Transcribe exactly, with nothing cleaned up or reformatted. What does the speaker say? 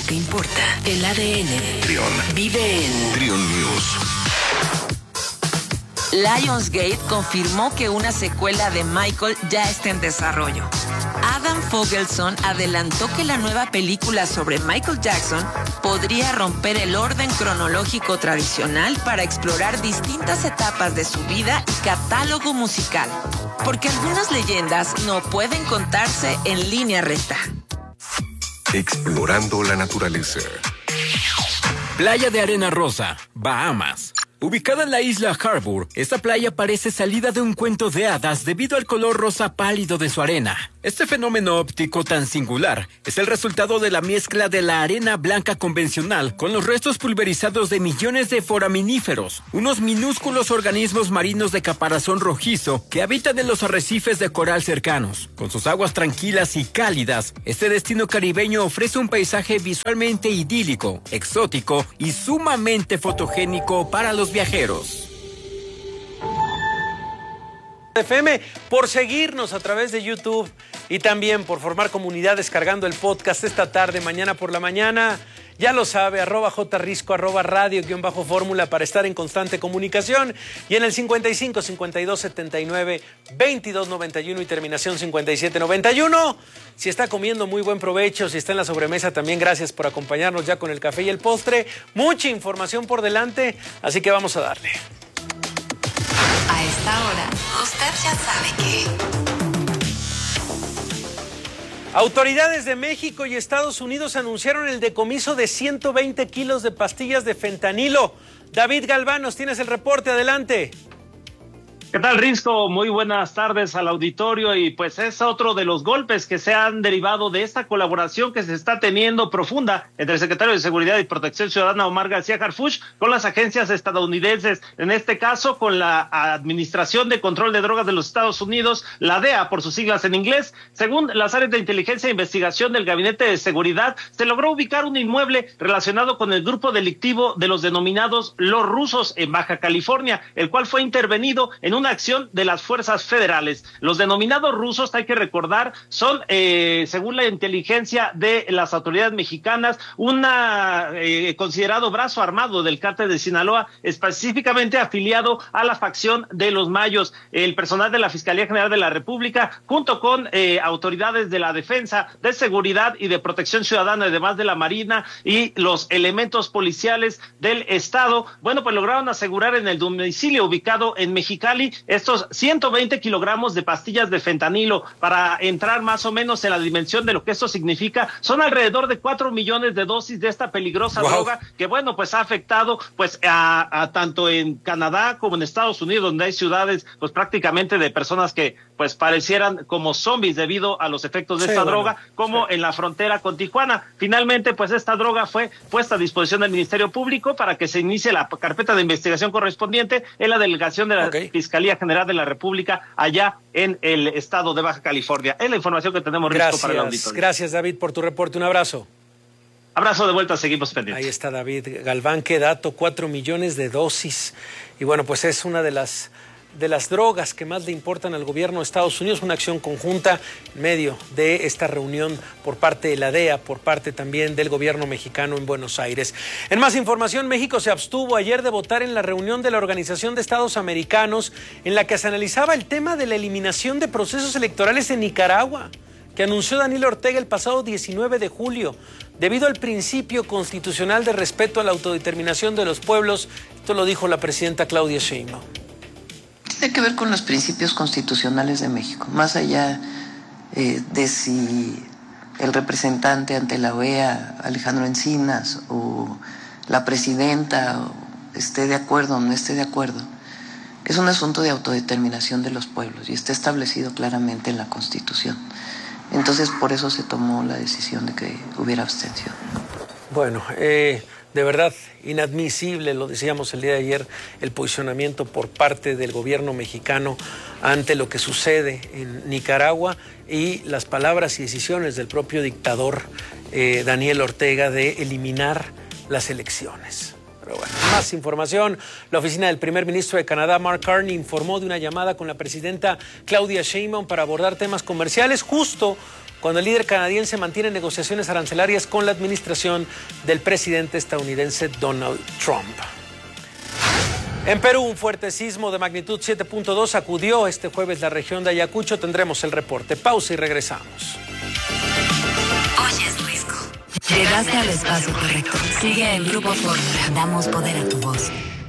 único que importa. El A D N de Trión. Vive en Trión News. Lionsgate confirmó que una secuela de Michael ya está en desarrollo. Adam Fogelson adelantó que la nueva película sobre Michael Jackson podría romper el orden cronológico tradicional para explorar distintas etapas de su vida y catálogo musical, porque algunas leyendas no pueden contarse en línea recta. Explorando la naturaleza. Playa de arena rosa, Bahamas. Ubicada en la isla Harbour, esta playa parece salida de un cuento de hadas debido al color rosa pálido de su arena. Este fenómeno óptico tan singular es el resultado de la mezcla de la arena blanca convencional con los restos pulverizados de millones de foraminíferos, unos minúsculos organismos marinos de caparazón rojizo que habitan en los arrecifes de coral cercanos. Con sus aguas tranquilas y cálidas, este destino caribeño ofrece un paisaje visualmente idílico, exótico y sumamente fotogénico para los viajeros. F M, por seguirnos a través de YouTube y también por formar comunidad descargando el podcast esta tarde, mañana por la mañana. Ya lo sabe, arroba jrisco, arroba radio, guión bajo fórmula para estar en constante comunicación. Y en el cincuenta y cinco, cincuenta y dos, setenta y nueve, veintidós, noventa y uno y terminación cincuenta y siete, noventa y uno. Si está comiendo, muy buen provecho. Si está en la sobremesa, también gracias por acompañarnos ya con el café y el postre. Mucha información por delante, así que vamos a darle. A esta hora, usted ya sabe que... Autoridades de México y Estados Unidos anunciaron el decomiso de ciento veinte kilos de pastillas de fentanilo. David Galván, nos tienes el reporte, adelante. ¿Qué tal, Risco? Muy buenas tardes al auditorio, y pues es otro de los golpes que se han derivado de esta colaboración que se está teniendo profunda entre el secretario de Seguridad y Protección Ciudadana, Omar García Harfuch, con las agencias estadounidenses, en este caso con la Administración de Control de Drogas de los Estados Unidos, la D E A por sus siglas en inglés. Según las áreas de inteligencia e investigación del Gabinete de Seguridad, se logró ubicar un inmueble relacionado con el grupo delictivo de los denominados Los Rusos en Baja California, el cual fue intervenido en un una acción de las fuerzas federales. Los denominados rusos, hay que recordar, son, eh, según la inteligencia de las autoridades mexicanas, una eh, considerado brazo armado del cártel de Sinaloa, específicamente afiliado a la facción de los Mayos. El personal de la Fiscalía General de la República, junto con eh, autoridades de la Defensa, de Seguridad y de Protección Ciudadana, además de la Marina y los elementos policiales del Estado, bueno, pues lograron asegurar en el domicilio ubicado en Mexicali estos ciento veinte kilogramos de pastillas de fentanilo. Para entrar más o menos en la dimensión de lo que esto significa, son alrededor de cuatro millones de dosis de esta peligrosa wow. droga que, bueno, pues ha afectado pues a, a tanto en Canadá como en Estados Unidos, donde hay ciudades pues prácticamente de personas que pues parecieran como zombies debido a los efectos de sí, esta bueno, droga, como sí. en la frontera con Tijuana. Finalmente, pues esta droga fue puesta a disposición del Ministerio Público para que se inicie la carpeta de investigación correspondiente en la delegación de la okay. Fiscalía General de la República allá en el estado de Baja California. Es la información que tenemos, Risco, para el auditorio. Gracias, David, por tu reporte. Un abrazo. Abrazo de vuelta, seguimos pendientes. Ahí está David Galván, qué dato, cuatro millones de dosis. Y bueno, pues es una de las de las drogas que más le importan al gobierno de Estados Unidos, una acción conjunta en medio de esta reunión por parte de la D E A, por parte también del gobierno mexicano en Buenos Aires. En más información, México se abstuvo ayer de votar en la reunión de la Organización de Estados Americanos en la que se analizaba el tema de la eliminación de procesos electorales en Nicaragua, que anunció Daniel Ortega el pasado diecinueve de julio, debido al principio constitucional de respeto a la autodeterminación de los pueblos. Esto lo dijo la presidenta Claudia Sheinbaum. Tiene que ver con los principios constitucionales de México, más allá eh, de si el representante ante la O E A, Alejandro Encinas, o la presidenta o esté de acuerdo o no esté de acuerdo. Es un asunto de autodeterminación de los pueblos y está establecido claramente en la Constitución. Entonces, por eso se tomó la decisión de que hubiera abstención. Bueno, eh... de verdad, inadmisible, lo decíamos el día de ayer, el posicionamiento por parte del gobierno mexicano ante lo que sucede en Nicaragua y las palabras y decisiones del propio dictador eh, Daniel Ortega de eliminar las elecciones. Pero bueno, más información. La oficina del primer ministro de Canadá, Mark Carney, informó de una llamada con la presidenta Claudia Sheinbaum para abordar temas comerciales justo cuando el líder canadiense mantiene negociaciones arancelarias con la administración del presidente estadounidense Donald Trump. En Perú, un fuerte sismo de magnitud siete punto dos sacudió este jueves la región de Ayacucho. Tendremos el reporte. Pausa y regresamos. Oye, Luisco. Llegaste al espacio correcto. Sigue el Grupo Fórmula. Damos poder a tu voz.